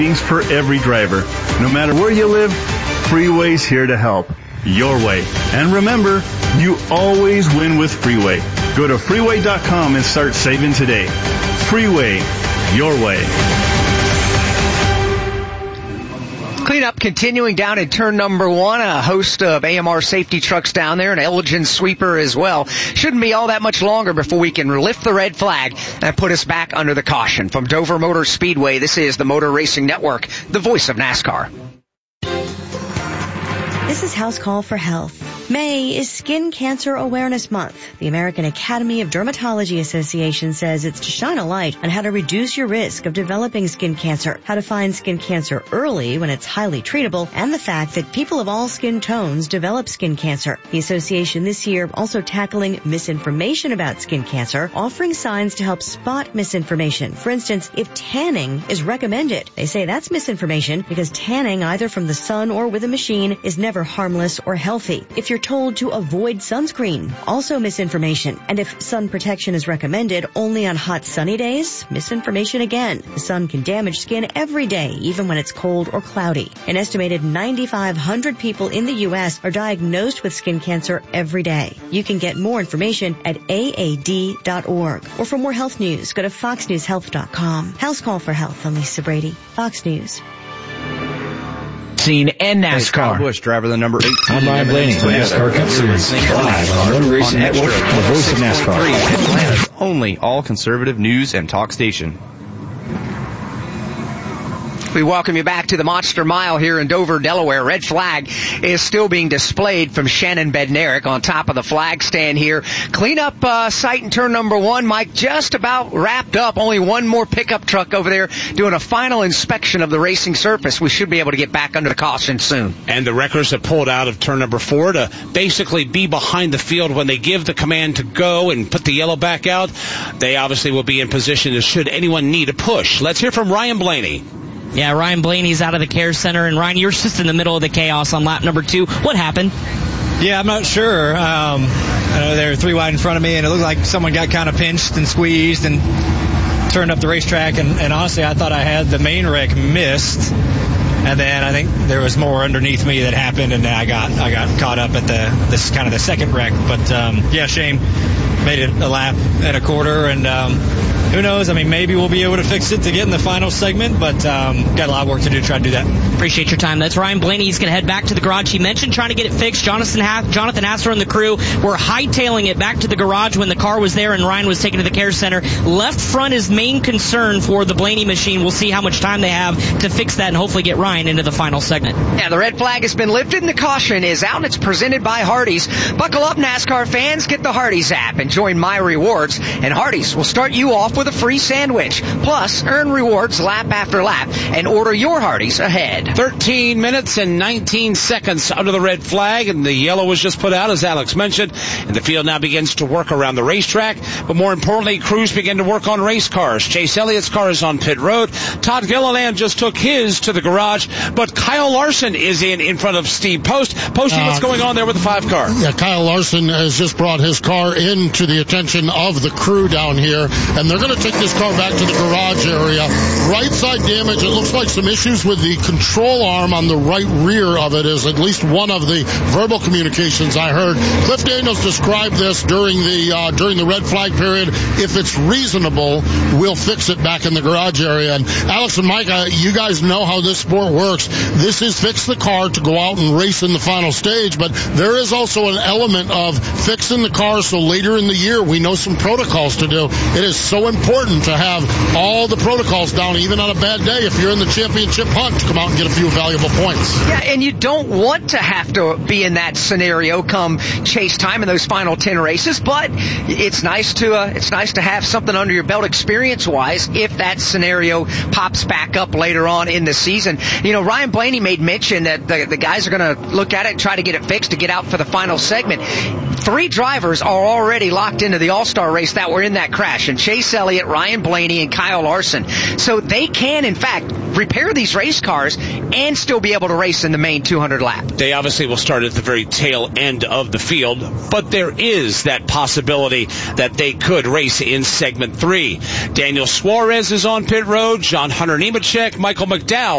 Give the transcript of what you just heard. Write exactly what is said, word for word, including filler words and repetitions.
for every driver. No matter where you live, Freeway's here to help. Your way. And remember, you always win with Freeway. Go to freeway dot com and start saving today. Freeway, your way. Cleanup continuing down in turn number one. A host of A M R safety trucks down there, an Elgin sweeper as well. Shouldn't be all that much longer before we can lift the red flag and put us back under the caution. From Dover Motor Speedway, this is the Motor Racing Network, the voice of NASCAR. This is House Call for Health. May is Skin Cancer Awareness Month. The American Academy of Dermatology Association says it's to shine a light on how to reduce your risk of developing skin cancer, how to find skin cancer early when it's highly treatable, and the fact that people of all skin tones develop skin cancer. The association this year also tackling misinformation about skin cancer, offering signs to help spot misinformation. For instance, if tanning is recommended, they say that's misinformation because tanning either from the sun or with a machine is never harmless or healthy. If you're told to avoid sunscreen, also misinformation. And if sun protection is recommended only on hot sunny days, misinformation again. The sun can damage skin every day, even when it's cold or cloudy. An estimated nine thousand five hundred people in the U S are diagnosed with skin cancer every day. You can get more information at A A D dot org. Or for more health news, go to fox news health dot com. House Call for Health. I'm Lisa Brady, Fox News. Scene and NASCAR. Hey, Kyle Busch, driver the number eighteen. I'm Ryan Blaney from NASCAR Cup Series. Live on Motor Racing Network, the voice of NASCAR. Atlanta's only all-conservative news and talk station. We welcome you back to the Monster Mile here in Dover, Delaware. Red flag is still being displayed from Shannon Bednarik on top of the flag stand here. Cleanup uh, site in turn number one, Mike, just about wrapped up. Only one more pickup truck over there doing a final inspection of the racing surface. We should be able to get back under the caution soon. And the wreckers have pulled out of turn number four to basically be behind the field when they give the command to go and put the yellow back out. They obviously will be in position to should anyone need a push. Let's hear from Ryan Blaney. Yeah, Ryan Blaney's out of the care center, and Ryan, you're just in the middle of the chaos on lap number two. What happened? Yeah, I'm not sure. Um, I know they were three wide in front of me, and it looked like someone got kind of pinched and squeezed and turned up the racetrack, and, and honestly, I thought I had the main wreck missed. And then I think there was more underneath me that happened, and I got I got caught up at the this kind of the second wreck. But um, yeah, Shane made it a lap and a quarter, and um, who knows? I mean, maybe we'll be able to fix it to get in the final segment, but um, got a lot of work to do to try to do that. Appreciate your time. That's Ryan Blaney. He's going to head back to the garage. He mentioned trying to get it fixed. Jonathan ha- Jonathan Hasser and the crew were hightailing it back to the garage when the car was there and Ryan was taken to the care center. Left front is main concern for the Blaney machine. We'll see how much time they have to fix that and hopefully get Ryan into the final segment. Yeah, the red flag has been lifted and the caution is out, and it's presented by Hardee's. Buckle up, NASCAR fans. Get the Hardee's app and join My Rewards, and Hardee's will start you off with a free sandwich. Plus, earn rewards lap after lap and order your Hardee's ahead. thirteen minutes and nineteen seconds under the red flag, and the yellow was just put out, as Alex mentioned, and the field now begins to work around the racetrack. But more importantly, crews begin to work on race cars. Chase Elliott's car is on pit road. Todd Gilliland just took his to the garage, but Kyle Larson is in in front of Steve Post. Posty, uh, what's going on there with the five car? Yeah, Kyle Larson has just brought his car into the attention of the crew down here, and they're going to take this car back to the garage area. Right side damage. It looks like some issues with the control arm on the right rear of it is at least one of the verbal communications I heard. Cliff Daniels described this during the uh, during the red flag period. If it's reasonable, we'll fix it back in the garage area. And Alex and Mike, uh, you guys know how this sport works. This is fix the car to go out and race in the final stage, but there is also an element of fixing the car so later in the year we know some protocols to do. It is so important to have all the protocols down, even on a bad day, if you're in the championship hunt, to come out and get a few valuable points. Yeah, and you don't want to have to be in that scenario come chase time in those final ten races, but it's nice to uh, it's nice to have something under your belt experience-wise if that scenario pops back up later on in the season. You know, Ryan Blaney made mention that the, the guys are going to look at it and try to get it fixed to get out for the final segment. Three drivers are already locked into the All-Star race that were in that crash, and Chase Elliott, Ryan Blaney, and Kyle Larson. So they can, in fact, repair these race cars and still be able to race in the main two hundred lap. They obviously will start at the very tail end of the field, but there is that possibility that they could race in segment three. Daniel Suarez is on pit road, John Hunter Nemechek, Michael McDowell